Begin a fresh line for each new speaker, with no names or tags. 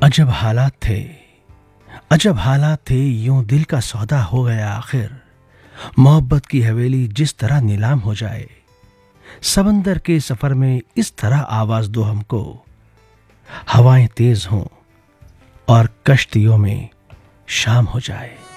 अजब हालात थे, अजब हालात थे, यूं दिल का सौदा हो गया आखिर। मोहब्बत की हवेली जिस तरह नीलाम हो जाए, समंदर के सफर में इस तरह आवाज दो हमको, हवाएं तेज हों और कश्तियों में शाम हो जाए।